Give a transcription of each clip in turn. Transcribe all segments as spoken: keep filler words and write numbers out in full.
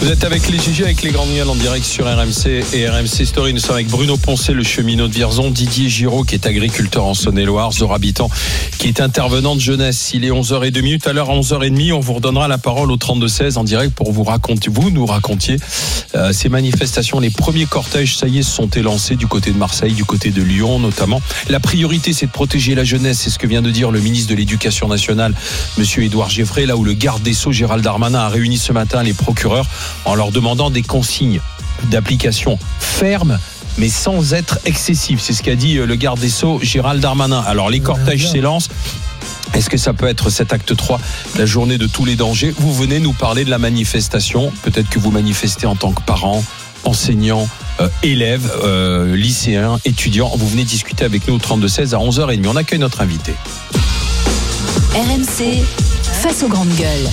Vous êtes avec les G G, avec les grandes gueules en direct sur R M C et R M C Story. Nous sommes avec Bruno Poncet, le cheminot de Vierzon, Didier Giraud, qui est agriculteur en Saône-et-Loire, Zora Habitant, qui est intervenant de jeunesse. Il est onze heures trente. Tout à l'heure, à onze heures trente, on vous redonnera la parole au trente-deux seize en direct pour vous raconter, vous nous racontiez euh, ces manifestations. Les premiers cortèges, ça y est, se sont élancés du côté de Marseille, du côté de Lyon notamment. La priorité, c'est de protéger la jeunesse. C'est ce que vient de dire le ministre de l'Éducation nationale, monsieur Édouard Geoffrey, là où le garde des Sceaux, Gérald Darmanin, a réuni ce matin les procureurs en leur demandant des consignes d'application fermes mais sans être excessif. C'est ce qu'a dit le garde des Sceaux, Gérald Darmanin. Alors les cortèges s'élancent. Est-ce que ça peut être cet acte trois, la journée de tous les dangers? Vous venez nous parler de la manifestation. Peut-être que vous manifestez en tant que parent, enseignant, euh, élève, euh, lycéen, étudiant. Vous venez discuter avec nous au trente-deux seize à onze heures trente. On accueille notre invité. R M C, face aux grandes gueules.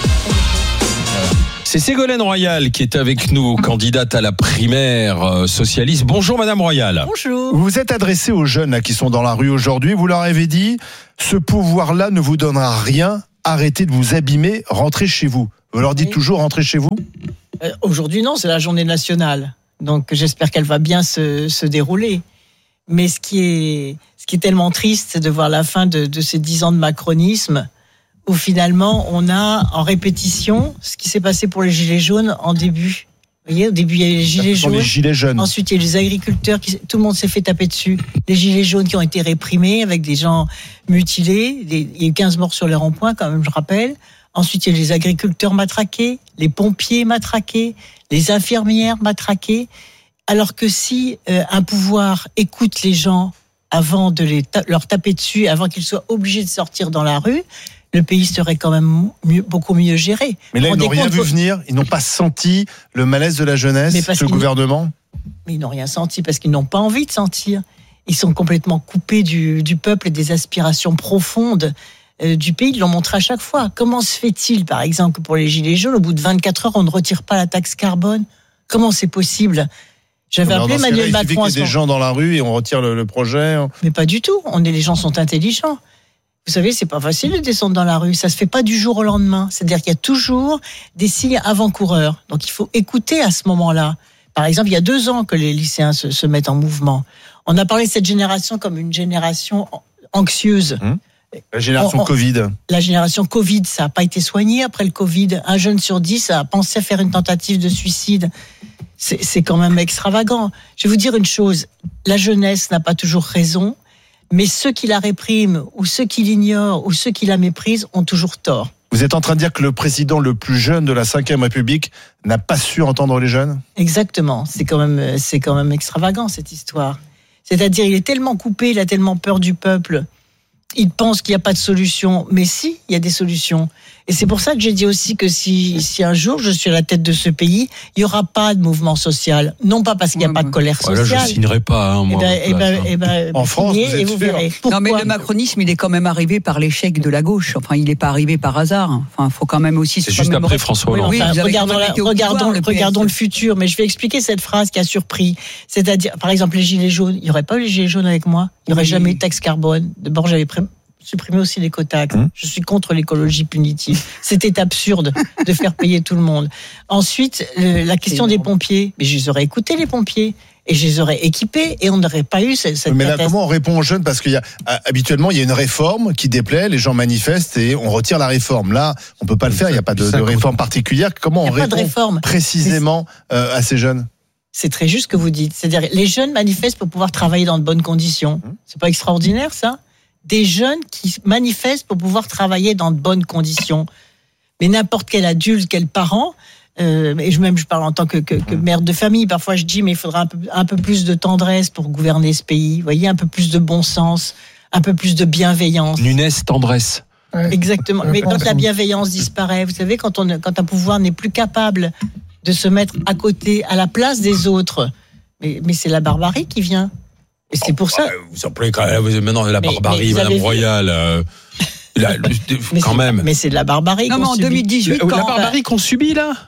C'est Ségolène Royal qui est avec nous, candidate à la primaire socialiste. Bonjour Madame Royal. Bonjour. Vous vous êtes adressé aux jeunes là, qui sont dans la rue aujourd'hui. Vous leur avez dit, ce pouvoir-là ne vous donnera rien. Arrêtez de vous abîmer, rentrez chez vous. Vous leur dites oui. Toujours rentrez chez vous euh, Aujourd'hui non, c'est la journée nationale. Donc j'espère qu'elle va bien se, se dérouler. Mais ce qui est, ce qui est tellement triste, c'est de voir la fin de, de ces dix ans de macronisme, où finalement on a en répétition ce qui s'est passé pour les gilets jaunes en début. Vous voyez, au début il y a les gilets jaunes, les gilets jaunes. Ensuite il y a les agriculteurs, qui, tout le monde s'est fait taper dessus. Les gilets jaunes qui ont été réprimés avec des gens mutilés, des, il y a eu quinze morts sur les ronds-points quand même, je rappelle. Ensuite il y a les agriculteurs matraqués, les pompiers matraqués, les infirmières matraquées. Alors que si euh, un pouvoir écoute les gens avant de les ta- leur taper dessus, avant qu'ils soient obligés de sortir dans la rue, le pays serait quand même mieux, beaucoup mieux géré. Mais là, on ils n'ont rien vu que... venir, ils n'ont pas senti le malaise de la jeunesse, ce gouvernement. Mais ils n'ont rien senti parce qu'ils n'ont pas envie de sentir. Ils sont complètement coupés du, du peuple et des aspirations profondes euh, du pays. Ils l'ont montré à chaque fois. Comment se fait-il, par exemple, que pour les Gilets jaunes, au bout de vingt-quatre heures, on ne retire pas la taxe carbone? Comment c'est possible? J'avais appelé Emmanuel Macron. Il suffit qu'il y ait des gens dans la rue et on retire le, le projet. Mais pas du tout. On est, les gens sont intelligents. Vous savez, c'est pas facile de descendre dans la rue. Ça se fait pas du jour au lendemain. C'est-à-dire qu'il y a toujours des signes avant-coureurs. Donc il faut écouter à ce moment-là. Par exemple, il y a deux ans que les lycéens se, se mettent en mouvement. On a parlé de cette génération comme une génération anxieuse. Hum. La génération on, on, Covid. La génération Covid, ça n'a pas été soigné après le Covid. Un jeune sur dix a pensé à faire une tentative de suicide. C'est, c'est quand même extravagant. Je vais vous dire une chose. La jeunesse n'a pas toujours raison. Mais ceux qui la répriment, ou ceux qui l'ignorent, ou ceux qui la méprisent, ont toujours tort. Vous êtes en train de dire que le président le plus jeune de la cinquième République n'a pas su entendre les jeunes ? Exactement. C'est quand même, c'est quand même extravagant, cette histoire. C'est-à-dire, il est tellement coupé, il a tellement peur du peuple, il pense qu'il n'y a pas de solution. Mais si, il y a des solutions. Et c'est pour ça que j'ai dit aussi que si, si un jour je suis à la tête de ce pays, il n'y aura pas de mouvement social. Non pas parce qu'il n'y a ouais, pas de colère sociale. Là, je ne signerai pas. Hein, moi, eh ben, eh ben, eh ben, en France, vous, et vous verrez. Non, mais le macronisme, il est quand même arrivé par l'échec de la gauche. Enfin, il n'est pas arrivé par hasard. Enfin, il faut quand même aussi... C'est juste après François Hollande. Oui, enfin, regardons, la, regardons, pouvoir, le, regardons le futur. Mais je vais expliquer cette phrase qui a surpris. C'est-à-dire, par exemple, les gilets jaunes. Il n'y aurait pas eu les gilets jaunes avec moi. Il n'y aurait oui. jamais eu de taxe carbone. D'abord, j'avais pré- supprimer aussi l'écotaxe. Mmh. Je suis contre l'écologie punitive. C'était absurde de faire payer tout le monde. Ensuite, le, la question des pompiers. Mais je les aurais écoutés, les pompiers. Et je les aurais équipés et on n'aurait pas eu cette, cette Mais là, catastrophe. Comment on répond aux jeunes? Parce qu'il y a, habituellement, il y a une réforme qui déplaît, les gens manifestent et on retire la réforme. Là, on peut pas le faire, il n'y a pas de, de réforme particulière. Comment on répond précisément euh, à ces jeunes? C'est très juste ce que vous dites. C'est-à-dire, les jeunes manifestent pour pouvoir travailler dans de bonnes conditions. Mmh. C'est pas extraordinaire, ça? Des jeunes qui manifestent pour pouvoir travailler dans de bonnes conditions. Mais n'importe quel adulte, quel parent, euh, et même je parle en tant que, que, que mère de famille, parfois je dis mais il faudra un peu, un peu plus de tendresse pour gouverner ce pays, vous voyez, un peu plus de bon sens, un peu plus de bienveillance. Nunez, tendresse. Ouais. Exactement. Mais quand la bienveillance disparaît, vous savez, quand, on, quand un pouvoir n'est plus capable de se mettre à côté, à la place des autres, mais, mais c'est la barbarie qui vient. Et c'est pour ça. Vous appelez quand même maintenant la barbarie, Madame Royal. Euh, la, le, mais quand même. Mais c'est de la barbarie. Non, qu'on mais en subit. deux mille dix-huit, la, quand la barbarie qu'on subit là.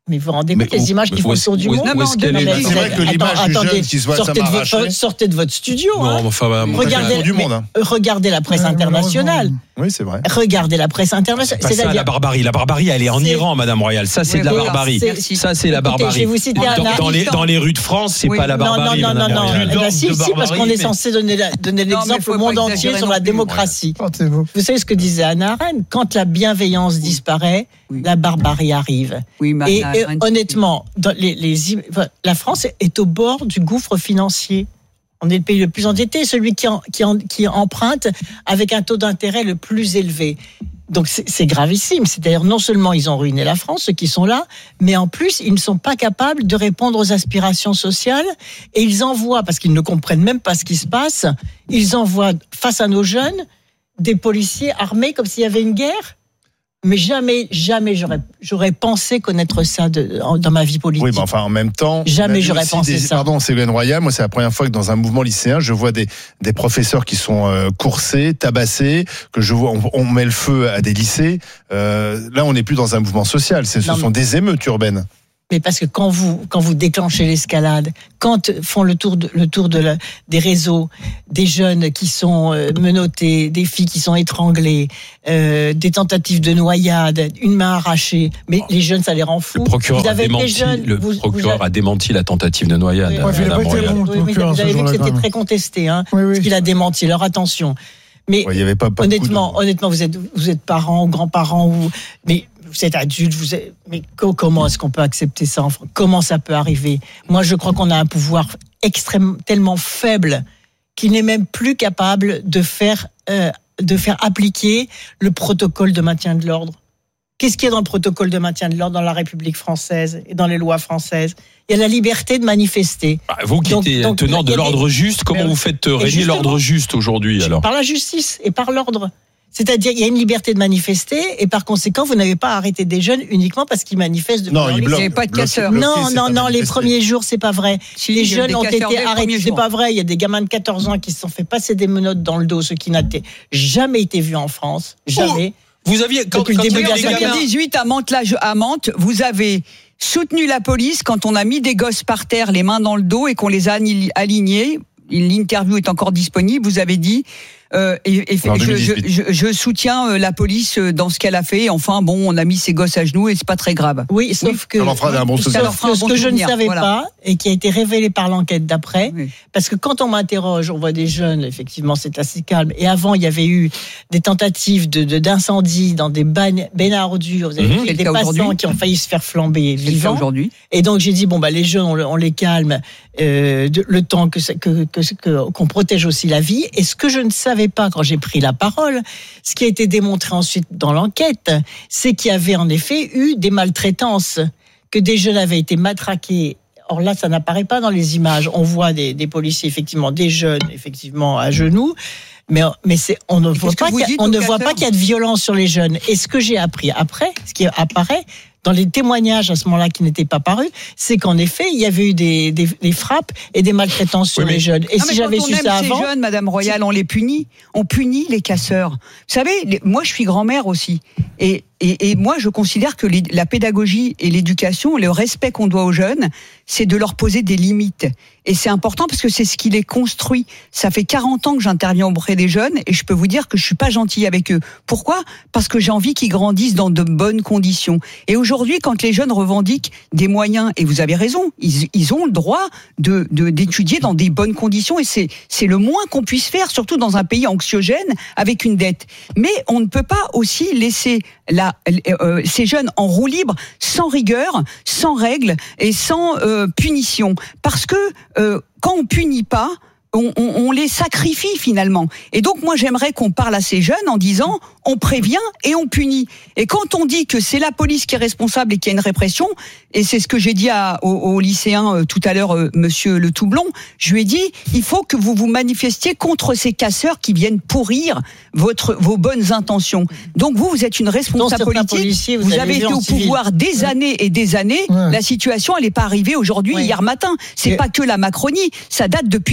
Mais vous vous rendez compte les images qui font le tour du monde? C'est vrai que l'image du jeune qui se voit ça m'arracher. Sortez de votre studio. Non, enfin, regardez, du monde, hein. regardez la presse internationale. Oui, c'est vrai. Regardez la presse internationale. C'est ça, la barbarie. La barbarie, elle est en Iran, Madame Royal. Ça, c'est de la barbarie. Ça, c'est la barbarie. Je vais vous citer un dans, les, dans les rues de France, c'est pas la barbarie. Non, non, non, non. Si, si, parce qu'on est censé donner l'exemple au monde entier sur la démocratie. Vous savez ce que disait Hannah Arendt? Quand la bienveillance disparaît, la barbarie arrive. Et honnêtement, les, les, la France est au bord du gouffre financier. On est le pays le plus endetté, celui qui, en, qui, en, qui emprunte avec un taux d'intérêt le plus élevé. Donc c'est, c'est gravissime. C'est-à-dire non seulement ils ont ruiné la France, ceux qui sont là, mais en plus ils ne sont pas capables de répondre aux aspirations sociales et ils envoient, parce qu'ils ne comprennent même pas ce qui se passe, ils envoient face à nos jeunes des policiers armés comme s'il y avait une guerre. Mais jamais, jamais j'aurais, j'aurais pensé connaître ça de, dans ma vie politique. Oui, mais enfin, en même temps. Jamais j'aurais pensé des, ça. Pardon, Ségolène Royal, moi, c'est la première fois que dans un mouvement lycéen, je vois des, des professeurs qui sont euh, coursés, tabassés, que je vois, on, on met le feu à des lycées. Euh, là, on n'est plus dans un mouvement social. C'est, ce non, sont mais... des émeutes urbaines. Mais parce que quand vous quand vous déclenchez l'escalade, quand font le tour de, le tour de la, des réseaux, des jeunes qui sont euh, menottés, des filles qui sont étranglées, euh, des tentatives de noyade, une main arrachée, mais oh. les jeunes ça les rend fous. Le procureur, a démenti, jeunes, le vous, procureur vous avez... a démenti la tentative de noyade. Oui, oui, bon, oui, vous avez vu que c'était très contesté, hein, oui, oui. Parce qu'il a démenti. Alors attention. Mais ouais, y avait pas, pas honnêtement, de... honnêtement, vous êtes vous êtes parents, grands-parents ou mais vous êtes adulte, vous êtes, mais comment est-ce qu'on peut accepter ça? Comment ça peut arriver? Moi, je crois qu'on a un pouvoir extrêmement, tellement faible qu'il n'est même plus capable de faire, euh, de faire appliquer le protocole de maintien de l'ordre. Qu'est-ce qu'il y a dans le protocole de maintien de l'ordre dans la République française et dans les lois françaises? Il y a la liberté de manifester. Bah, vous qui êtes donc, tenant de l'ordre juste, comment vous faites régner l'ordre juste aujourd'hui alors? Par la justice et par l'ordre. C'est-à-dire, il y a une liberté de manifester, et par conséquent, vous n'avez pas arrêté des jeunes uniquement parce qu'ils manifestent. Non, il n'y avait pas de casseurs. Non, non, non, les premiers jours, c'est pas vrai. Si, les jeunes ont été arrêtés, c'est pas vrai. Il y a des gamins de quatorze ans qui se sont fait passer des menottes dans le dos, ce qui n'a jamais été vu en France. Jamais. Oh, vous aviez, quand, Depuis quand le début de la deux mille dix-huit, à Mantes, à Mantes, vous avez soutenu la police quand on a mis des gosses par terre, les mains dans le dos, et qu'on les a alignés. L'interview est encore disponible. Vous avez dit, euh, et, et je, je, je, je soutiens la police dans ce qu'elle a fait. Enfin, bon, on a mis ses gosses à genoux et c'est pas très grave. Oui, sauf oui, que, ça leur fera un bon ça leur fera un bon ce que souvenir, je ne savais voilà. pas et qui a été révélé par l'enquête d'après, oui. parce que quand on m'interroge, on voit des jeunes. Effectivement, c'est assez calme. Et avant, il y avait eu des tentatives de, de d'incendie dans des bennes à ordures. Vous avez mmh, vu des passants aujourd'hui. Qui ont failli se faire flamber vivants. Aujourd'hui. Et donc j'ai dit bon bah les jeunes, on, on les calme euh, de, le temps que, que, que, que qu'on protège aussi la vie. Et ce que je ne savais pas quand j'ai pris la parole, ce qui a été démontré ensuite dans l'enquête, c'est qu'il y avait en effet eu des maltraitances, que des jeunes avaient été matraqués. Or là, ça n'apparaît pas dans les images. On voit des, des policiers, effectivement, des jeunes, effectivement, à genoux. Mais, mais c'est, on ne, voit pas, on ne voit pas qu'il y a de violence sur les jeunes. Et ce que j'ai appris après, ce qui apparaît dans les témoignages à ce moment-là qui n'étaient pas parus, c'est qu'en effet, il y avait eu des, des, des frappes et des maltraitances sur oui, les jeunes. Et non, si j'avais su ça avant... Quand on aime ces jeunes, Madame Royal, on les punit. On punit les casseurs. Vous savez, les, moi, je suis grand-mère aussi. Et, et, et moi, je considère que les, la pédagogie et l'éducation, le respect qu'on doit aux jeunes, c'est de leur poser des limites. Et c'est important parce que c'est ce qui les construit. Ça fait quarante ans que j'interviens auprès des jeunes et je peux vous dire que je suis pas gentille avec eux. Pourquoi ? Parce que j'ai envie qu'ils grandissent dans de bonnes conditions. Et aujourd'hui, quand les jeunes revendiquent des moyens, et vous avez raison, ils, ils ont le droit de, de, d'étudier dans des bonnes conditions et c'est, c'est le moins qu'on puisse faire, surtout dans un pays anxiogène avec une dette. Mais on ne peut pas aussi laisser la, euh, ces jeunes en roue libre, sans rigueur, sans règles et sans euh, punition. Parce que euh, quand on punit pas, on, on, on les sacrifie finalement. Et donc moi j'aimerais qu'on parle à ces jeunes en disant on prévient et on punit. Et quand on dit que c'est la police qui est responsable et qu'il y a une répression, et c'est ce que j'ai dit à, aux, aux lycéens euh, tout à l'heure, euh, Monsieur Le Toublon, je lui ai dit il faut que vous vous manifestiez contre ces casseurs qui viennent pourrir votre vos bonnes intentions. Donc vous vous êtes une responsable politique, vous, vous avez été au pouvoir des ouais. années et des années. Ouais. La situation elle n'est pas arrivée aujourd'hui, ouais. hier matin. C'est et... pas que la Macronie, ça date depuis quarante ans.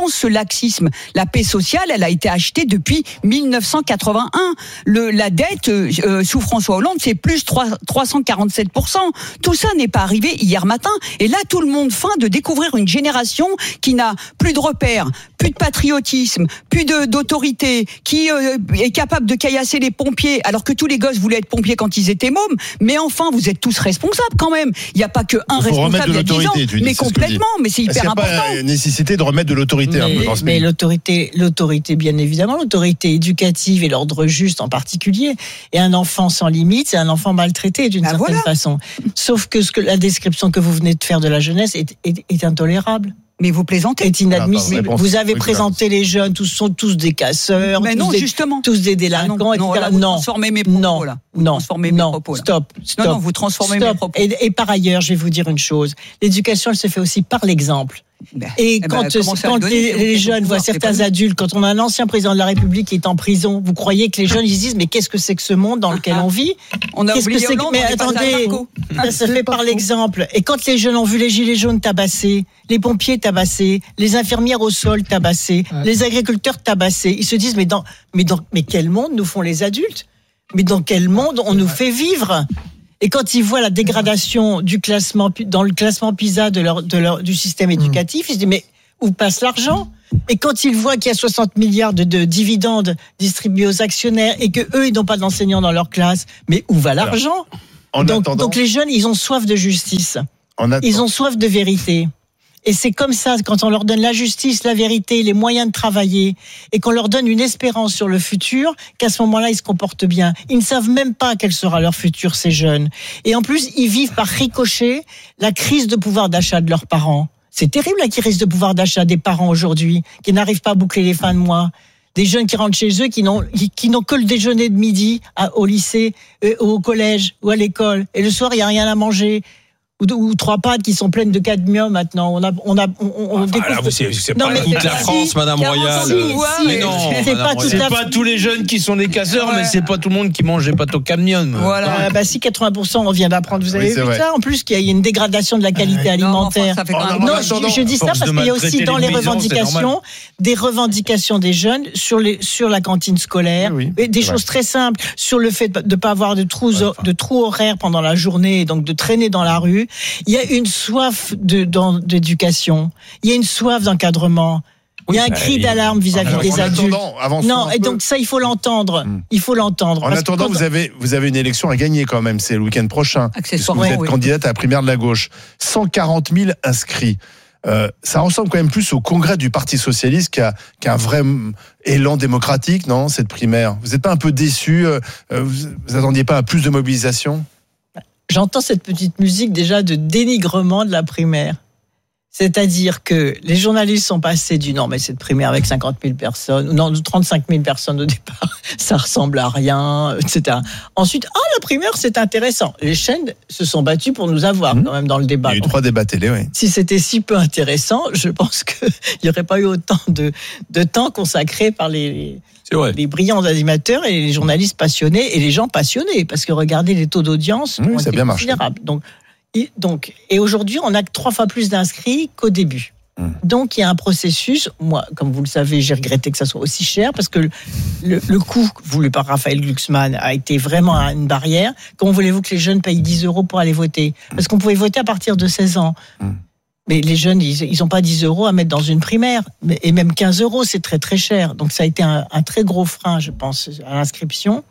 arrêtons ce laxisme. La paix sociale, elle a été achetée depuis mille neuf cent quatre-vingt-un. Le, la dette euh, sous François Hollande, c'est plus trois cent quarante-sept pour cent. Tout ça n'est pas arrivé hier matin. Et là, tout le monde feint de découvrir une génération qui n'a plus de repères, plus de patriotisme, plus de, d'autorité, qui euh, est capable de caillasser les pompiers, alors que tous les gosses voulaient être pompiers quand ils étaient mômes. Mais enfin, vous êtes tous responsables quand même. Il n'y a pas que un responsable il y a dix ans, mais complètement. Mais c'est hyper important. Il n'y a pas une nécessité de remettre de l'autorité mais, un peu dans ce mais pays. l'autorité, l'autorité, bien évidemment, l'autorité éducative et l'ordre juste en particulier. Et un enfant sans limite, c'est un enfant maltraité d'une bah certaine voilà. façon. Sauf que, ce que la description que vous venez de faire de la jeunesse est, est, est intolérable. Mais vous plaisantez. Est inadmissible. Ah, vous avez oui, présenté les jeunes, tous sont tous des casseurs, Mais tous, non, des, justement. tous des délinquants, Ah non, non, et cetera. là, vous non, transformez mes propos, non, là. Vous non, transformez mes non, propos, là. stop, stop. Non, non, vous transformez stop. mes propos. Et, et par ailleurs, je vais vous dire une chose. L'éducation, elle se fait aussi par l'exemple. Ben, Et eh ben, quand, commencez à quand le donner, les, c'est les au jeunes pouvoir, voient c'est certains pas nous. adultes, quand on a un ancien président de la République qui est en prison, vous croyez que les jeunes ils se disent mais qu'est-ce que c'est que ce monde dans lequel on vit? On a Qu'est-ce oublié que c'est que... Hollande, Mais on est passé à attendez, Sarko. ça se fait par l'exemple. Et quand les jeunes ont vu les gilets jaunes tabassés, les pompiers tabassés, les infirmières au sol tabassés, ouais. les agriculteurs tabassés, ils se disent mais dans, mais dans, mais quel monde nous font les adultes? Mais dans quel monde on nous fait vivre? Et quand ils voient la dégradation du classement, dans le classement PISA de leur, de leur, du système éducatif, ils se disent mais où passe l'argent? Et quand ils voient qu'il y a soixante milliards de, de dividendes distribués aux actionnaires et que eux ils n'ont pas d'enseignants dans leur classe, mais où va l'argent? En donc, attendant, donc les jeunes, ils ont soif de justice. En attend... Ils ont soif de vérité. Et c'est comme ça, quand on leur donne la justice, la vérité, les moyens de travailler, et qu'on leur donne une espérance sur le futur, qu'à ce moment-là, ils se comportent bien. Ils ne savent même pas quel sera leur futur, ces jeunes. Et en plus, ils vivent par ricochet la crise de pouvoir d'achat de leurs parents. C'est terrible la crise de pouvoir d'achat des parents aujourd'hui, qui n'arrivent pas à boucler les fins de mois. Des jeunes qui rentrent chez eux, qui n'ont, qui n'ont que le déjeuner de midi à, au lycée, euh, au collège ou à l'école. Et le soir, il n'y a rien à manger. Ou, ou trois pâtes qui sont pleines de cadmium maintenant. On a, on a, on, on ah, découvre... là, vous, c'est, c'est non, pas mais toute la si, France, Madame Royal. Si, si, mais non, c'est Madame pas, Royal. toute la... c'est pas tous les jeunes qui sont des casseurs, ouais. mais c'est pas tout le monde qui mange des pâtes au cadmium. Voilà. Euh, bah si, quatre-vingts pour cent on vient d'apprendre. Vous avez oui, vu vrai. ça? En plus, qu'il y a une dégradation de la qualité euh, alimentaire. Non, enfin, ça fait quand même... non attendant, je, je dis ça parce qu'il y a aussi dans les, les maisons, revendications des revendications des jeunes sur les sur la cantine scolaire, oui, oui, des c'est choses vrai. très simples, sur le fait de ne pas avoir de trous ouais, enfin. de trous horaires pendant la journée, et donc de traîner dans la rue. Il y a une soif de, dans, d'éducation. Il y a une soif d'encadrement. Il y a un cri d'alarme vis-à-vis Alors, des en adultes. Attendant, non, et donc ça, il faut l'entendre. Hum. Il faut l'entendre. En Parce attendant, que quand... vous avez vous avez une élection à gagner quand même. C'est le week-end prochain. Accessoirement, Vous êtes oui. candidate à la primaire de la gauche. cent quarante mille inscrits. Euh, ça ressemble quand même plus au congrès du Parti socialiste qu'à, qu'à un vrai élan démocratique, non, cette primaire. Vous n'êtes pas un peu déçu? euh, Vous n'attendiez pas à plus de mobilisation? J'entends cette petite musique déjà de dénigrement de la primaire. C'est-à-dire que les journalistes sont passés du non, mais cette primaire avec cinquante mille personnes, ou non, trente-cinq mille personnes au départ, ça ressemble à rien, et cetera. Ensuite, ah, la primaire, c'est intéressant. Les chaînes se sont battues pour nous avoir mmh. quand même dans le débat. Il y a eu trois débats télé, oui. Si c'était si peu intéressant, je pense qu'il n'y aurait pas eu autant de, de temps consacré par les, c'est vrai. les brillants animateurs et les journalistes passionnés et les gens passionnés, parce que regardez les taux d'audience, oui, ça a bien marché. Donc, Et, donc, et aujourd'hui, on a trois fois plus d'inscrits qu'au début. Mmh. Donc, il y a un processus. Moi, comme vous le savez, j'ai regretté que ça soit aussi cher parce que le, le, le coût voulu par Raphaël Glucksmann a été vraiment une barrière. Comment voulez-vous que les jeunes payent dix euros pour aller voter? Parce qu'on pouvait voter à partir de seize ans. Mmh. Mais les jeunes, ils n'ont pas dix euros à mettre dans une primaire. Et même quinze euros, c'est très, très cher. Donc, ça a été un, un très gros frein, je pense, à l'inscription.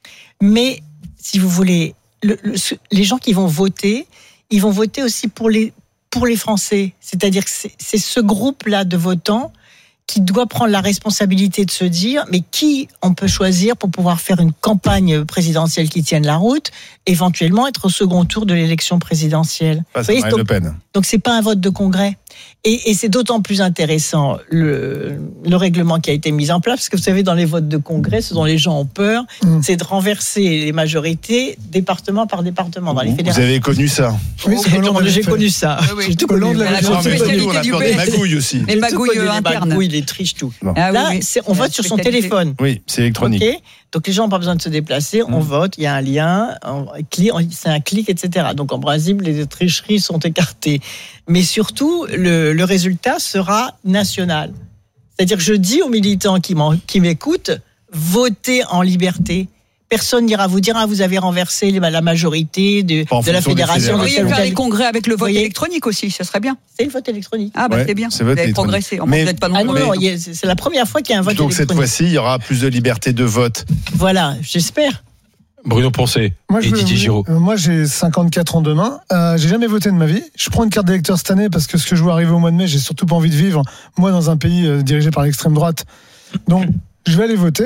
Mais, si vous voulez, le, le, les gens qui vont voter, ils vont voter aussi pour les, pour les Français. C'est-à-dire que c'est, c'est ce groupe-là de votants qui doit prendre la responsabilité de se dire mais qui on peut choisir pour pouvoir faire une campagne présidentielle qui tienne la route, éventuellement être au second tour de l'élection présidentielle. Pas ça, Marine Le Pen. Donc c'est pas un vote de congrès. Et, et c'est d'autant plus intéressant le, le règlement qui a été mis en place, parce que vous savez, dans les votes de congrès, ce dont les gens ont peur, mmh. c'est de renverser les majorités département par département dans les fédérations. Vous avez connu ça? Oui, j'ai, j'ai connu ça. Oui, oui. J'ai tout connu. La spécialité on a peur des magouilles aussi. Les magouilles internes. Les magouilles, les triches, tout. Bon. Ah, Là, oui, c'est, on vote sur son téléphone. Oui, c'est électronique. Okay. Donc les gens n'ont pas besoin de se déplacer, on mmh. vote, il y a un lien, on clique, c'est un clic, et cetera. Donc en principe, les tricheries sont écartées. Mais surtout, le, le résultat sera national. C'est-à-dire que je dis aux militants qui, qui m'écoutent, votez en liberté. Personne n'ira vous dire, ah, vous avez renversé la majorité de, de la fédération. Vous pourriez faire les congrès avec le vote voyez, électronique aussi, ça serait bien. C'est le vote électronique. Ah, bah ouais, c'est bien. C'est vous avez progressé. Mais, vous pas non, ah non, non, c'est la première fois qu'il y a un vote donc électronique. Donc cette fois-ci, il y aura plus de liberté de vote. Voilà, j'espère. Bruno Poncet moi, et Didier Giraud. Euh, moi, j'ai cinquante-quatre ans demain. Euh, j'ai jamais voté de ma vie. Je prends une carte d'électeur cette année parce que ce que je vois arriver au mois de mai, j'ai surtout pas envie de vivre, moi, dans un pays euh, dirigé par l'extrême droite. Donc, je vais aller voter.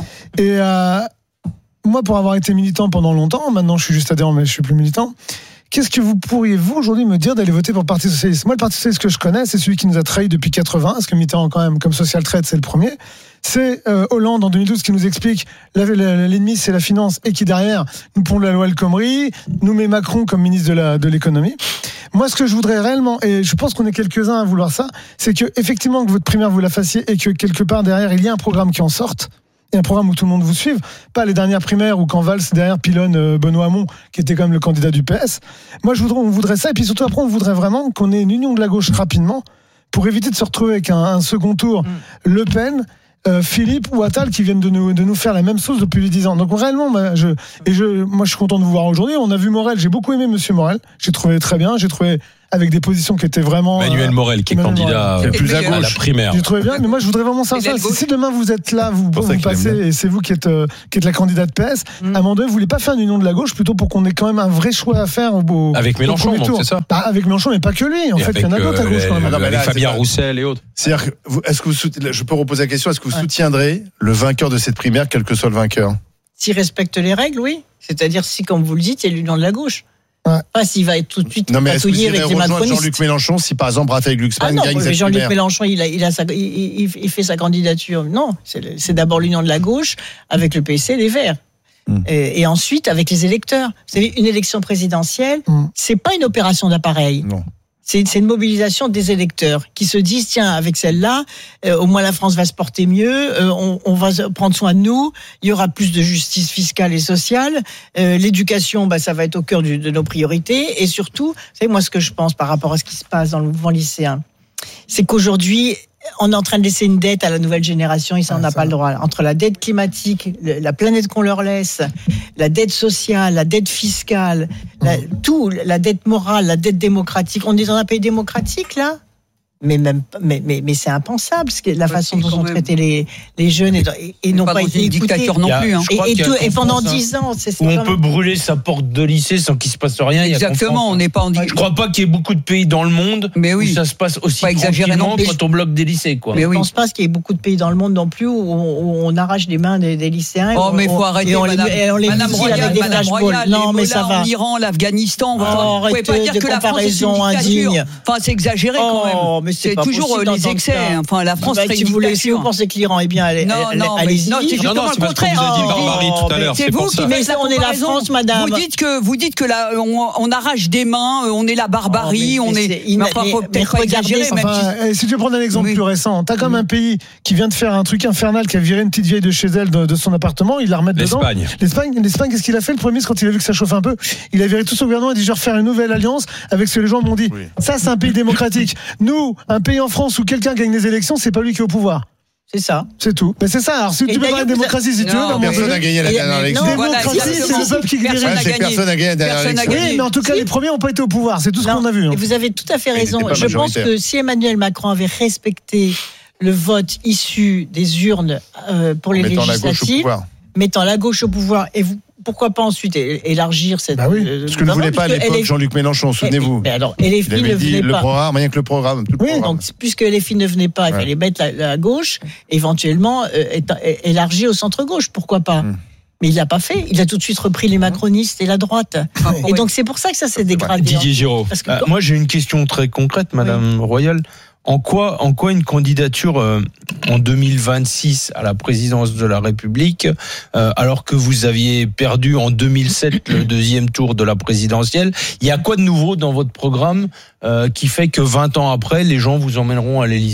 Et euh, moi, pour avoir été militant pendant longtemps, maintenant je suis juste adhérent, mais je suis plus militant. Qu'est-ce que vous pourriez, vous, aujourd'hui, me dire d'aller voter pour le Parti Socialiste ? Moi, le Parti Socialiste que je connais, c'est celui qui nous a trahis depuis quatre-vingts, parce que Mitterrand, quand même, comme social traite, c'est le premier. C'est euh, Hollande, en deux mille douze, qui nous explique l'ennemi, c'est la finance, et qui, derrière, nous pond la loi El Khomri, nous met Macron comme ministre de, la, de l'économie. Moi, ce que je voudrais réellement, et je pense qu'on est quelques-uns à vouloir ça, c'est que, effectivement, que votre primaire, vous la fassiez, et que, quelque part, derrière, il y a un programme qui en sorte. Un programme où tout le monde vous suive, pas les dernières primaires où quand Valls derrière pilonne euh, Benoît Hamon qui était quand même le candidat du P S. Moi je voudrais, on voudrait ça et puis surtout après on voudrait vraiment qu'on ait une union de la gauche rapidement pour éviter de se retrouver avec un, un second tour mmh. Le Pen, euh, Philippe ou Attal qui viennent de nous, de nous faire la même chose depuis les dix ans. Donc réellement, moi je, et je, moi je suis content de vous voir aujourd'hui. On a vu Morel, j'ai beaucoup aimé Monsieur Morel, j'ai trouvé très bien, j'ai trouvé avec des positions qui étaient vraiment... Manuel Morel, qui est Manuel candidat Morel, plus à gauche à la primaire. J'ai trouvé bien, mais moi je voudrais vraiment ça. ça. Si, si demain vous êtes là, vous, vous passez, et c'est vous qui êtes, euh, qui êtes la candidate P S, mm. à un moment donné, vous voulez pas faire une union de la gauche, plutôt pour qu'on ait quand même un vrai choix à faire au, avec Mélenchon, au donc, c'est ça bah, avec Mélenchon, mais pas que lui. En et fait, il y en a d'autres à gauche quand même. Euh, avec Fabien Roussel et autres. C'est-à-dire que, vous, est-ce que vous soutiendrez, je peux reposer la question, est-ce que vous ouais. soutiendrez le vainqueur de cette primaire, quel que soit le vainqueur ? S'il respecte les règles, oui. C'est-à-dire si, comme vous le dites, il y a l'union de la gauche. Ouais. Pas s'il va être tout de suite patouillé avec les macronistes. Jean-Luc Mélenchon, si par exemple Raphaël Glucksmann ah gagne cette Jean-Luc primaire. Mélenchon, il, a, il, a sa, il, il, il fait sa candidature. Non, c'est, c'est d'abord l'union de la gauche avec le P S C et les Verts. Mmh. Et, et ensuite avec les électeurs. Vous savez, une élection présidentielle, mmh. c'est pas une opération d'appareil. Non. C'est, c'est une mobilisation des électeurs qui se disent tiens, avec celle-là, euh, au moins la France va se porter mieux, euh, on, on va prendre soin de nous, il y aura plus de justice fiscale et sociale, euh, l'éducation, bah, ça va être au cœur du, de nos priorités, et surtout, vous savez, moi ce que je pense par rapport à ce qui se passe dans le mouvement lycéen, c'est qu'aujourd'hui, on est en train de laisser une dette à la nouvelle génération, et ça, on n'a pas le droit. Entre la dette climatique, la planète qu'on leur laisse, la dette sociale, la dette fiscale, la, tout, la dette morale, la dette démocratique. On est dans un pays démocratique, là ? Mais même, mais, mais, mais c'est impensable, ce que, la façon dont on traitait les, les jeunes et, et, et n'ont pas, pas été écoutés. Dictature non plus. Hein. Et, et, tout, et pendant dix ans, c'est ça. On peut brûler sa porte de lycée sans qu'il se passe rien. Exactement, on n'est pas en dictature. Je crois pas qu'il y ait beaucoup de pays dans le monde mais oui. où ça se passe aussi pas tranquillement quand on bloque des lycées. Quoi. Mais je oui. ne pense pas qu'il y ait beaucoup de pays dans le monde non plus où on, où on arrache les mains des, des lycéens. Oh, mais il faut arrêter. Et on Madame, les, et on les Madame Royal, avec des Madame Royal, non, mais ça va. En Iran, l'Afghanistan. Vous ne pouvez pas dire que la France est une dictature. Enfin, c'est exagéré quand même. C'est toujours les excès. Enfin, la France serait une dictature. Si vous pensez que l'Iran est bien, allez-y. Non, non, c'est justement le contraire. Vous avez dit barbarie tout à l'heure. C'est vous qui mettez on est la France, madame. Vous dites que vous dites que là, on arrache des mains, on est la barbarie, on est. Mais enfin, faut peut-être pas exagérer. Si tu veux prendre un exemple plus récent, t'as comme un pays qui vient de faire un truc infernal, qui a viré une petite vieille de chez elle de son appartement, il la remet dedans. L'Espagne. L'Espagne, l'Espagne, qu'est-ce qu'il a fait le premier quand il a vu que ça chauffe un peu? Il a viré tout son gouvernement et dit je vais refaire une nouvelle alliance avec ce que les gens m'ont dit. Ça, c'est un pays démocratique. Nous, un pays en France où quelqu'un gagne des élections, c'est pas lui qui est au pouvoir. C'est ça. C'est tout. Mais c'est ça. Alors, si et tu veux parler de démocratie, si non, tu veux, personne n'a gagné la dernière élection. Démocratie, c'est le peuple qui dirige. Personne n'a gagné la dernière élection. Oui, mais en tout cas, si. Les premiers n'ont pas été au pouvoir. C'est tout ce non, qu'on a vu. Et vous avez tout à fait raison. Je pense que si Emmanuel Macron avait respecté le vote issu des urnes euh, pour les législatives, mettant la gauche au pouvoir, et vous, pourquoi pas ensuite élargir cette... Bah oui, euh, ce que ne voulait pas à l'époque Jean-Luc Mélenchon, souvenez-vous. Mais alors, et les filles ne venaient pas. Le programme, rien que le programme. Tout le oui, programme. Donc puisque les filles ne venaient pas, il ouais. fallait mettre la, la gauche, éventuellement euh, élargir au centre-gauche, pourquoi pas hum. Mais il l'a pas fait. Il a tout de suite repris les macronistes et la droite. Ah, et oui. donc c'est pour ça que ça s'est dégradé. Didier Giraud. Parce que, euh, moi j'ai une question très concrète, Madame oui. Royal. En quoi, en quoi une candidature euh, en deux mille vingt-six à la présidence de la République, euh, alors que vous aviez perdu en deux mille sept le deuxième tour de la présidentielle, il y a quoi de nouveau dans votre programme euh, qui fait que vingt ans après, les gens vous emmèneront à l'Élysée ?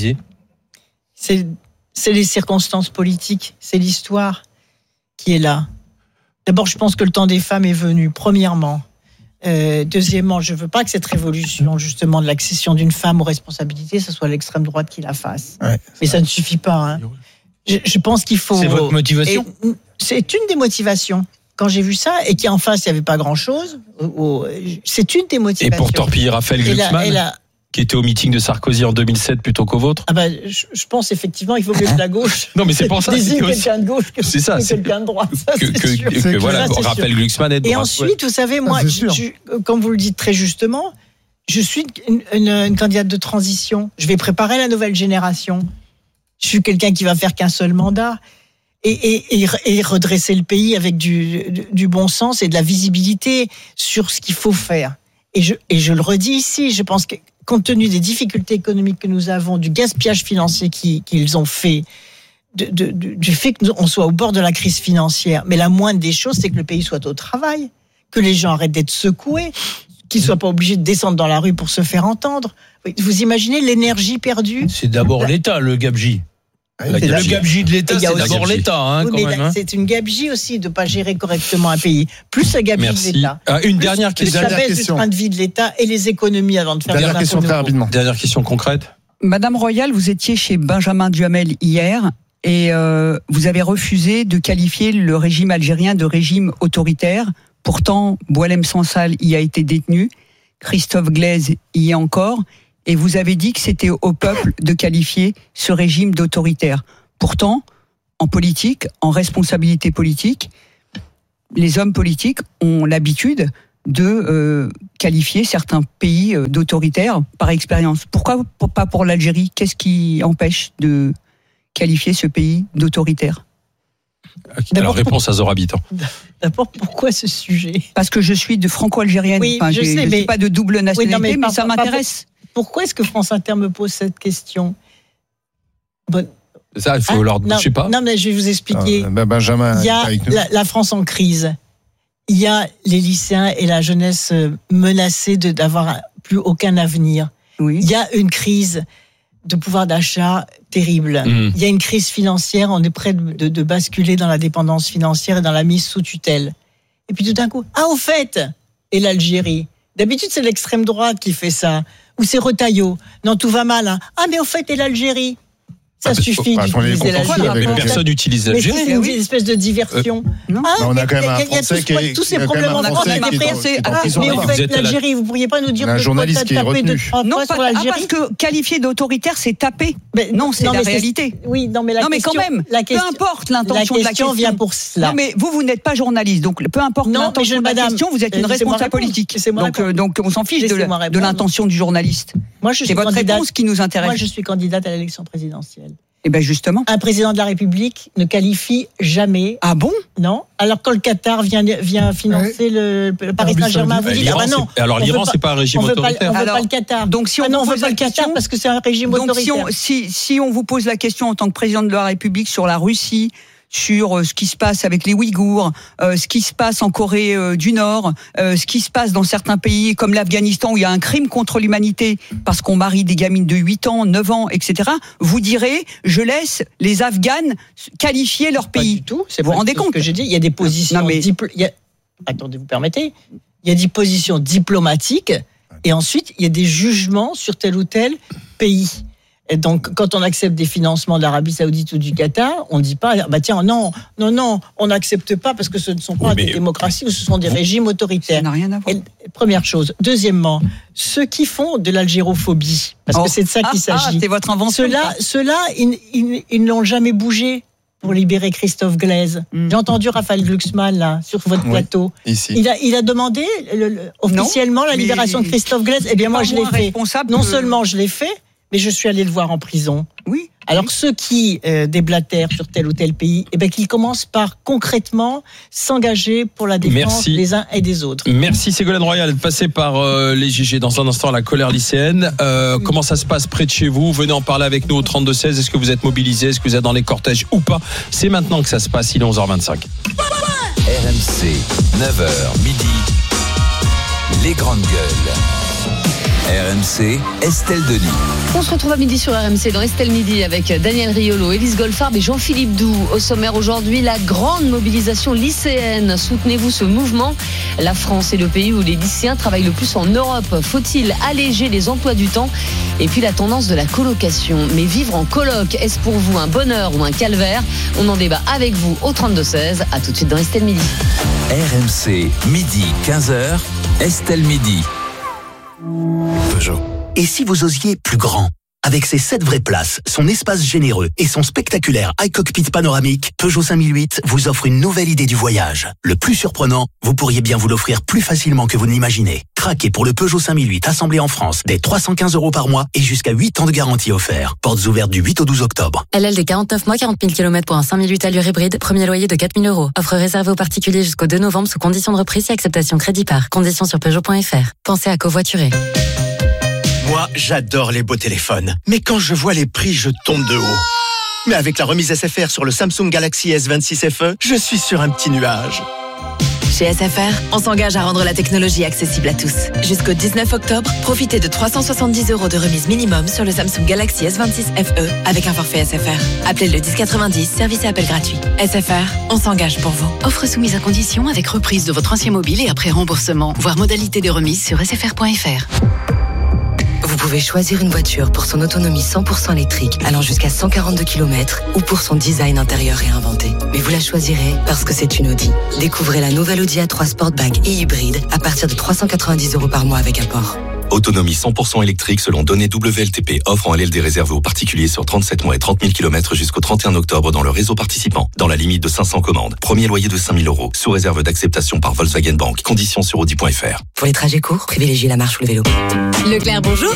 C'est, c'est les circonstances politiques, c'est l'histoire qui est là. D'abord, je pense que le temps des femmes est venu, premièrement. Euh, deuxièmement, je veux pas que cette révolution, justement, de l'accession d'une femme aux responsabilités, ce soit l'extrême droite qui la fasse. Ouais, Mais ça ne suffit pas. Hein. Je, je pense qu'il faut. C'est votre motivation ? Et c'est une des motivations. Quand j'ai vu ça et qu'en face il n'y avait pas grand-chose, c'est une des motivations. Et pour torpiller Raphaël Glucksmann, qui était au meeting de Sarkozy en deux mille sept plutôt qu'au vôtre. Ah bah, je, je pense effectivement il faut mieux que la gauche. Non mais c'est pour ça. Désigne c'est quelqu'un de gauche que, c'est ça, que c'est quelqu'un de droite. Ça, que, que, sûr. que, que voilà, ça, Raphaël sûr. Glucksmann est de Et droite. ensuite, vous savez, moi, ça, je, je, comme vous le dites très justement, je suis une, une, une candidate de transition. Je vais préparer la nouvelle génération. Je suis quelqu'un qui va faire qu'un seul mandat. Et, et, et, et redresser le pays avec du, du, du bon sens et de la visibilité sur ce qu'il faut faire. Et je, et je le redis ici, je pense que compte tenu des difficultés économiques que nous avons, du gaspillage financier qu'ils, qu'ils ont fait, de, de, de, du fait qu'on soit au bord de la crise financière, mais la moindre des choses, c'est que le pays soit au travail, que les gens arrêtent d'être secoués, qu'ils ne soient pas obligés de descendre dans la rue pour se faire entendre. Vous imaginez l'énergie perdue ? C'est d'abord l'État, le gabegie. La Le gabegie. gabegie de l'État, Il y a c'est aussi- d'abord l'État, hein, Oui, quand mais même. là, hein. c'est une gabegie aussi de ne pas gérer correctement un pays. Plus la gabegie de Merci. l'État. Ah, une Plus- dernière plus question. la Dernière baisse question. du train de vie de l'État et les économies avant de faire Dernière des question impôts très nouveaux. rapidement. Dernière question concrète. Madame Royal, vous étiez chez Benjamin Duhamel hier et euh, vous avez refusé de qualifier le régime algérien de régime autoritaire. Pourtant, Boualem Sansal y a été détenu, Christophe Glaise y est encore, et vous avez dit que c'était au peuple de qualifier ce régime d'autoritaire. Pourtant, en politique, en responsabilité politique, les hommes politiques ont l'habitude de euh, qualifier certains pays euh, d'autoritaires par expérience. Pourquoi pour- pas pour l'Algérie ? Qu'est-ce qui empêche de qualifier ce pays d'autoritaire ? Alors, D'abord, réponse à Zora Habitant. D'abord, pourquoi ce sujet ? Parce que je suis de franco-algérienne. Oui, Enfin, je j'ai- sais, je mais- suis pas de double nationalité, mais mais, pas- ça pas- m'intéresse. Pourquoi est-ce que France Inter me pose cette question ? Bon, Ça, il faut hein, leur. non, Je sais pas. Non, mais je vais vous expliquer. Euh, ben, Benjamin Il y est a avec nous. la, la France en crise. Il y a les lycéens et la jeunesse euh, menacés de, d'avoir plus aucun avenir. Oui. Il y a une crise de pouvoir d'achat terrible. Mmh. Il y a une crise financière, on est près de, de, de basculer dans la dépendance financière et dans la mise sous tutelle. Et puis tout d'un coup, ah au fait, et l'Algérie. D'habitude c'est l'extrême droite qui fait ça, ou c'est Retailleau. Non, tout va mal. Hein. Ah mais au fait, et l'Algérie. Ça Ah, parce- suffit parce qu'on est d'utiliser content, l'Algérie. mais Mais personne n'utilise Mais l'Algérie. c'est une espèce de diversion. Non. Ah, Mais on a quand même il y un il y a Français tous- qui est- tous ces il y a quand même problèmes un en France Français qui qui est étaient dans- pressés. qui est en Ah, prison. mais au Vous fait, êtes à la- l'Algérie, vous pourriez pas nous dire Un de journaliste quoi qui est taper retenu. deux, trois Non, fois pas, sur ah, l'Algérie. parce que qualifier d'autoritaire, c'est taper. Mais- non, c'est la mais réalité. Oui, non, mais la non, mais question, quand même, la question, peu importe la l'intention de la question question. vient pour cela. Non, mais vous, vous n'êtes pas journaliste, donc peu importe Non, mais l'intention je- de la madame, question, vous êtes une laissez-moi responsable répondre. politique. Laissez-moi Donc, euh, répondre. donc, on s'en fiche de, Laissez-moi la- de répondre. l'intention du journaliste. Moi, je suis C'est votre candidate. réponse qui nous intéresse. Moi, je suis candidate à l'élection présidentielle. Eh bien, justement. Un président de la République ne qualifie jamais, Ah bon? non. Alors quand le Qatar vient vient financer le, le Paris Arabie Saint-Germain, vous Saoudite. dites ah L'Iran, bah non. c'est- alors on l'Iran, veut pas- c'est pas un régime on veut pas, autoritaire. on veut Alors, pas le Qatar. donc, si on ah non, vous on veut pose pas la le Qatar question- parce que c'est un régime Donc, si autoritaire. on, si, si on vous pose la question en tant que président de la République sur la Russie, sur euh, ce qui se passe avec les Ouïghours, euh, ce qui se passe en Corée euh, du Nord, euh, ce qui se passe dans certains pays comme l'Afghanistan où il y a un crime contre l'humanité parce qu'on marie des gamines de huit ans, neuf ans, et cetera, vous direz, je laisse les Afghanes qualifier leur Pas pays. du tout. C'est Vous pas vous rendez du tout compte ce que j'ai dit. Il y a des positions. Non, mais- dipl- il y a- Attendez, vous permettez. Il y a des positions diplomatiques et ensuite il y a des jugements sur tel ou tel pays. Et donc, quand on accepte des financements de l'Arabie Saoudite ou du Qatar, on ne dit pas, bah tiens, non, non, non, on n'accepte pas parce que ce ne sont pas Oui, des mais- démocraties ou ce sont des régimes Ça autoritaires. n'a rien à voir. Et, première chose. Deuxièmement, ceux qui font de l'algérophobie, parce Oh. que c'est de ça Ah, qu'il ah, s'agit. c'est votre invention. Ceux-là, ça. ceux-là, ils, ils, ils n'ont jamais bougé pour libérer Christophe Glaise. Mm. J'ai entendu Raphaël Glucksmann là sur votre Oui. plateau. Ici. Il a, il a demandé le- le- officiellement la mais- libération de Christophe Glaise. Eh bien, moi, Pas je l'ai moins fait. responsable Non que- seulement je l'ai fait, mais je suis allé le voir en prison. Oui. Alors ceux qui euh, déblatèrent sur tel ou tel pays, eh ben qu'ils commencent par concrètement s'engager pour la défense Merci. des uns et des autres. Merci Ségolène Royal, passez par euh, les G G dans un instant, la colère lycéenne. Euh, comment ça se passe près de chez vous? Venez en parler avec nous au trente-deux seize. Est-ce que vous êtes mobilisés? Est-ce que vous êtes dans les cortèges ou pas? C'est maintenant que ça se passe, il est onze heures vingt-cinq. R M C, neuf heures midi, les grandes gueules. R M C, Estelle Denis. On se retrouve à midi sur R M C dans Estelle Midi avec Daniel Riolo, Élise Goldfarb et Jean-Philippe Doux. Au sommaire aujourd'hui, la grande mobilisation lycéenne. Soutenez-vous ce mouvement? La France est le pays où les lycéens travaillent le plus en Europe. Faut-il alléger les emplois du temps? Et puis la tendance de la colocation. Mais vivre en coloc, est-ce pour vous un bonheur ou un calvaire? On en débat avec vous au trente-deux seize. À tout de suite dans Estelle Midi. R M C, midi, quinze heures, Estelle Midi. Peugeot. Et si vous osiez plus grand? Avec ses sept vraies places, son espace généreux et son spectaculaire iCockpit panoramique, Peugeot cinq mille huit vous offre une nouvelle idée du voyage. Le plus surprenant, vous pourriez bien vous l'offrir plus facilement que vous ne l'imaginez. Craquez pour le Peugeot cinq mille huit assemblé en France dès trois cent quinze euros par mois et jusqu'à huit ans de garantie offert. Portes ouvertes du huit au douze octobre. L L D quarante-neuf mois, quarante mille kilomètres pour un cinq mille huit allure hybride. Premier loyer de quatre mille euros. Offre réservée aux particuliers jusqu'au deux novembre sous conditions de reprise et acceptation crédit par. Conditions sur Peugeot point F R. Pensez à covoiturer. Moi, j'adore les beaux téléphones. Mais quand je vois les prix, je tombe de haut. Mais avec la remise S F R sur le Samsung Galaxy S vingt-six F E, je suis sur un petit nuage. Chez S F R, on s'engage à rendre la technologie accessible à tous. Jusqu'au dix-neuf octobre, profitez de trois cent soixante-dix euros de remise minimum sur le Samsung Galaxy S vingt-six F E avec un forfait S F R. Appelez le dix quatre-vingt-dix, service et appel gratuit. S F R, on s'engage pour vous. Offre soumise à condition avec reprise de votre ancien mobile et après remboursement. Voir modalité de remise sur S F R point F R. Vous pouvez choisir une voiture pour son autonomie cent pour cent électrique allant jusqu'à cent quarante-deux kilomètres ou pour son design intérieur réinventé. Mais vous la choisirez parce que c'est une Audi. Découvrez la nouvelle Audi A trois Sportback et hybride à partir de trois cent quatre-vingt-dix euros par mois avec apport. Autonomie cent pour cent électrique selon données W L T P. Offre en L L D réservée aux particuliers sur trente-sept mois et trente mille kilomètres jusqu'au trente et un octobre dans le réseau participant. Dans la limite de cinq cents commandes. Premier loyer de cinq mille euros. Sous réserve d'acceptation par Volkswagen Bank. Conditions sur Audi point F R. Pour les trajets courts, privilégiez la marche ou le vélo. Leclerc, bonjour.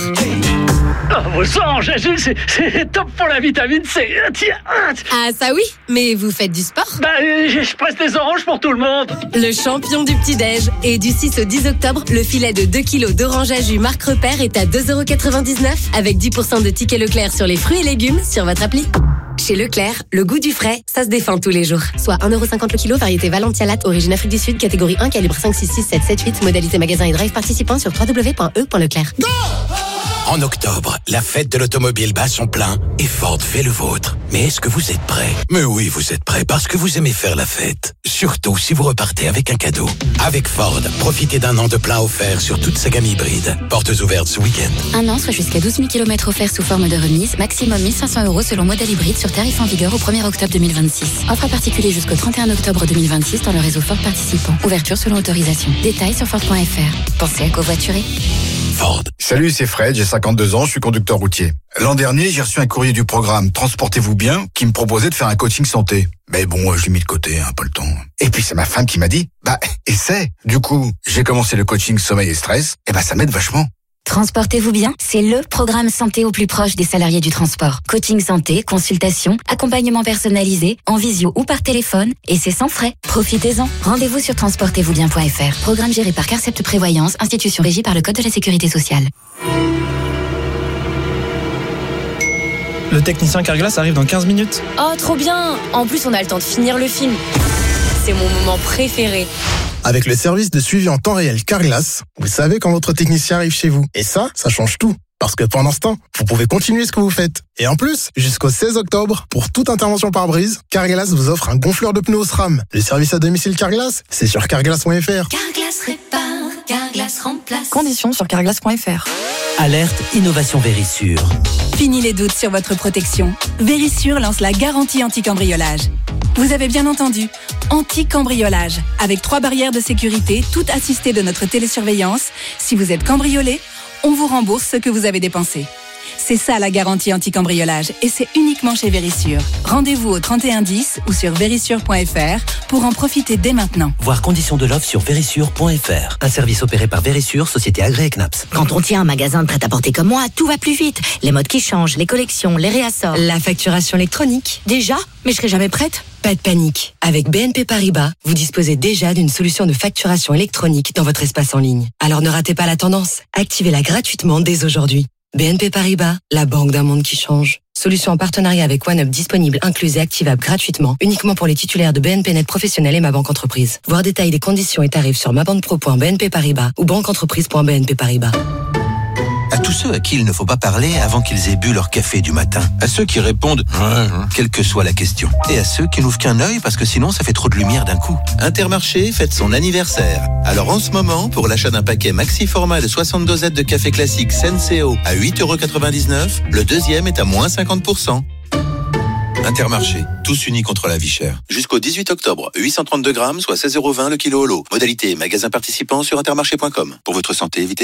Oh, vos oranges, c'est, c'est top pour la vitamine C. Tiens. Ah, ça oui, mais vous faites du sport? Bah, je, je presse des oranges pour tout le monde. Le champion du petit-déj. Et du six au dix octobre, le filet de deux kilos d'orange à jus Marc Repère est à deux euros quatre-vingt-dix-neuf avec dix pour cent de tickets Leclerc sur les fruits et légumes sur votre appli. Chez Leclerc, le goût du frais, ça se défend tous les jours. Soit un euro cinquante le kilo, variété Valentia Latte, origine Afrique du Sud, catégorie un, calibre cinq, six, six, sept, sept, huit, modalité magasin et drive participant sur w w w point e point leclerc. Go! En octobre, la fête de l'automobile bat son plein et Ford fait le vôtre. Mais est-ce que vous êtes prêts? Mais oui, vous êtes prêts parce que vous aimez faire la fête. Surtout si vous repartez avec un cadeau. Avec Ford, profitez d'un an de plein offert sur toute sa gamme hybride. Portes ouvertes ce week-end. Un an, soit jusqu'à douze mille kilomètres offerts sous forme de remise. Maximum mille cinq cents euros selon modèle hybride sur tarif en vigueur au premier octobre deux mille vingt-six. Offre à particulier jusqu'au trente et un octobre deux mille vingt-six dans le réseau Ford participant. Ouverture selon autorisation. Détails sur Ford point F R. Pensez à covoiturer. Ford. Salut, c'est Fred, j'ai cinquante-deux ans, je suis conducteur routier. L'an dernier, j'ai reçu un courrier du programme Transportez-vous bien qui me proposait de faire un coaching santé. Mais bon, je l'ai mis de côté, hein, pas le temps. Et puis c'est ma femme qui m'a dit, bah, essaie. Du coup, j'ai commencé le coaching sommeil et stress, et bah ça m'aide vachement. Transportez-vous bien, c'est le programme santé au plus proche des salariés du transport. Coaching santé, consultation, accompagnement personnalisé, en visio ou par téléphone, et c'est sans frais. Profitez-en. Rendez-vous sur transportez vous bien point F R. Programme géré par Carcept Prévoyance, institution régie par le Code de la Sécurité sociale. Le technicien Carglass arrive dans quinze minutes. Oh, trop bien! En plus, on a le temps de finir le film. C'est mon moment préféré. Avec le service de suivi en temps réel Carglass, vous savez quand votre technicien arrive chez vous. Et ça, ça change tout. Parce que pendant ce temps, vous pouvez continuer ce que vous faites. Et en plus, jusqu'au seize octobre, pour toute intervention par brise, Carglass vous offre un gonfleur de pneus SRAM. Le service à domicile Carglass, c'est sur carglass point F R. Carglass répare, Carglass remplace. Conditions sur carglass point F R. Alerte Innovation Vérissure. Fini les doutes sur votre protection. Vérissure lance la garantie anti-cambriolage. Vous avez bien entendu, anti-cambriolage, avec trois barrières de sécurité, toutes assistées de notre télésurveillance. Si vous êtes cambriolé, on vous rembourse ce que vous avez dépensé. C'est ça la garantie anti-cambriolage et c'est uniquement chez Vérissure. Rendez-vous au trente et un dix ou sur vérissure point F R pour en profiter dès maintenant. Voir conditions de l'offre sur vérissure point F R. Un service opéré par Vérissure, société agréée C N A P S. Quand on tient un magasin de prêt-à-porter comme moi, tout va plus vite. Les modes qui changent, les collections, les réassorts. La facturation électronique. Déjà? Mais je serai jamais prête. Pas de panique. Avec B N P Paribas, vous disposez déjà d'une solution de facturation électronique dans votre espace en ligne. Alors ne ratez pas la tendance. Activez-la gratuitement dès aujourd'hui. B N P Paribas, la banque d'un monde qui change. Solution en partenariat avec OneUp disponible, incluse et activable gratuitement, uniquement pour les titulaires de B N P Net Professionnel et Ma Banque Entreprise. Voir détail des conditions et tarifs sur ma banque pro point b n p paribas ou banque entreprise point b n p paribas. À tous ceux à qui il ne faut pas parler avant qu'ils aient bu leur café du matin. À ceux qui répondent « quelle que soit la question ». Et à ceux qui n'ouvrent qu'un œil parce que sinon ça fait trop de lumière d'un coup. Intermarché fête son anniversaire. Alors en ce moment, pour l'achat d'un paquet maxi format de soixante dosettes de café classique Senseo à huit euros quatre-vingt-dix-neuf, le deuxième est à moins cinquante pour cent. Intermarché, tous unis contre la vie chère. Jusqu'au dix-huit octobre, huit cent trente-deux grammes, soit seize euros vingt le kilo au lot. Modalité magasin participant sur intermarché point com. Pour votre santé, évitez